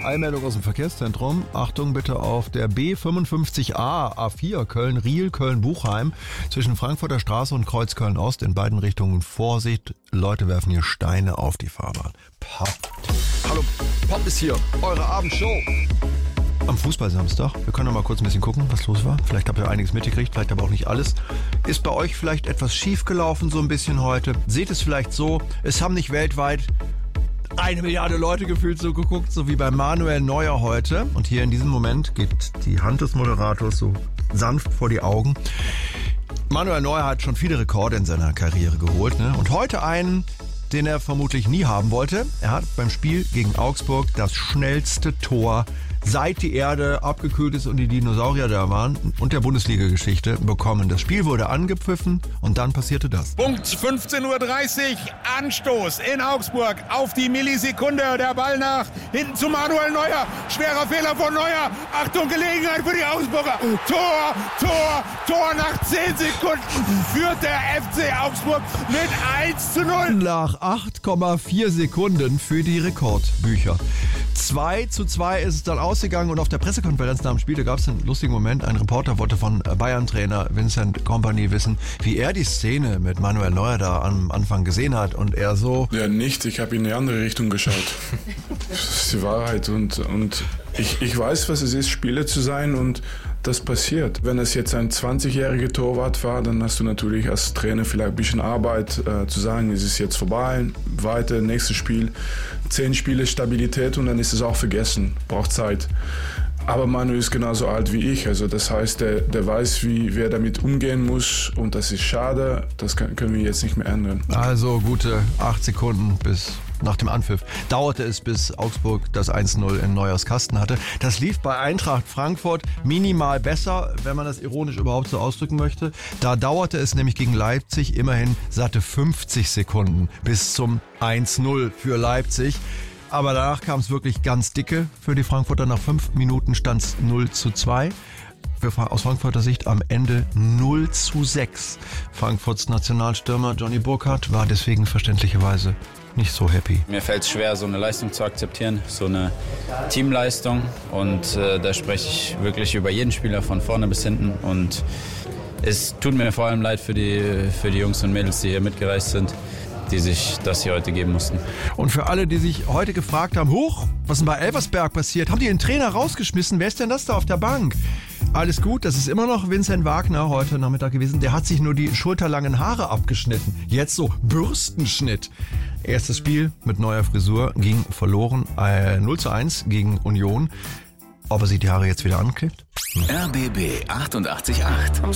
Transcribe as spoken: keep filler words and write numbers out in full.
Eilmeldung aus dem Verkehrszentrum. Achtung bitte auf der B fünfundfünfzig A A vier Köln-Riel, Köln-Buchheim zwischen Frankfurter Straße und Kreuz Köln-Ost in beiden Richtungen. Vorsicht, Leute werfen hier Steine auf die Fahrbahn. Pop. Hallo, Pop ist hier, eure Abendshow. Am Fußballsamstag, wir können noch mal kurz ein bisschen gucken, was los war. Vielleicht habt ihr einiges mitgekriegt, vielleicht aber auch nicht alles. Ist bei euch vielleicht etwas schief gelaufen so ein bisschen heute? Seht es vielleicht so, es haben nicht weltweit eine Milliarde Leute gefühlt so geguckt, so wie bei Manuel Neuer heute. Und hier in diesem Moment geht die Hand des Moderators so sanft vor die Augen. Manuel Neuer hat schon viele Rekorde in seiner Karriere geholt, ne? Und heute einen, den er vermutlich nie haben wollte. Er hat beim Spiel gegen Augsburg das schnellste Tor, seit die Erde abgekühlt ist und die Dinosaurier da waren, und der Bundesliga-Geschichte bekommen. Das Spiel wurde angepfiffen und dann passierte das. Punkt fünfzehn Uhr dreißig, Anstoß in Augsburg auf die Millisekunde. Der Ball nach hinten zu Manuel Neuer. Schwerer Fehler von Neuer. Achtung, Gelegenheit für die Augsburger. Tor, Tor, Tor nach zehn Sekunden führt der F C Augsburg mit eins zu null. Nach acht Komma vier Sekunden für die Rekordbücher. zwei zu zwei ist es dann ausgegangen und auf der Pressekonferenz nach dem Spiel, da gab es einen lustigen Moment. Ein Reporter wollte von Bayern-Trainer Vincent Kompany wissen, wie er die Szene mit Manuel Neuer da am Anfang gesehen hat, und er so... Ja, nicht. Ich habe in eine andere Richtung geschaut. Das ist die Wahrheit, und, und ich, ich weiß, was es ist, Spieler zu sein, und das passiert. Wenn es jetzt ein zwanzigjähriger Torwart war, dann hast du natürlich als Trainer vielleicht ein bisschen Arbeit äh, zu sagen, es ist jetzt vorbei, weiter, nächstes Spiel, zehn Spiele Stabilität und dann ist es auch vergessen, braucht Zeit. Aber Manu ist genauso alt wie ich, also das heißt, der, der weiß, wie wer damit umgehen muss, und das ist schade, das können, können wir jetzt nicht mehr ändern. Also gute acht Sekunden bis nach dem Anpfiff dauerte es, bis Augsburg das eins null in Neuers Kasten hatte. Das lief bei Eintracht Frankfurt minimal besser, wenn man das ironisch überhaupt so ausdrücken möchte. Da dauerte es nämlich gegen Leipzig immerhin satte fünfzig Sekunden bis zum eins null für Leipzig. Aber danach kam es wirklich ganz dicke für die Frankfurter. Nach fünf Minuten stand es null zu zwei. Für, aus Frankfurter Sicht am Ende null zu sechs. Frankfurts Nationalstürmer Johnny Burkhardt war deswegen verständlicherweise nicht so happy. Mir fällt es schwer, so eine Leistung zu akzeptieren, so eine Teamleistung. Und äh, da spreche ich wirklich über jeden Spieler von vorne bis hinten. Und es tut mir vor allem leid für die, für die Jungs und Mädels, die hier mitgereist sind, die sich das hier heute geben mussten. Und für alle, die sich heute gefragt haben, huch, was ist denn bei Elversberg passiert? Haben die den Trainer rausgeschmissen? Wer ist denn das da auf der Bank? Alles gut, das ist immer noch Vincent Wagner heute Nachmittag gewesen. Der hat sich nur die schulterlangen Haare abgeschnitten. Jetzt so Bürstenschnitt. Erstes Spiel mit neuer Frisur ging verloren. Äh, null zu eins gegen Union. Ob er sich die Haare jetzt wieder anklebt? R B B achtundachtzig Komma acht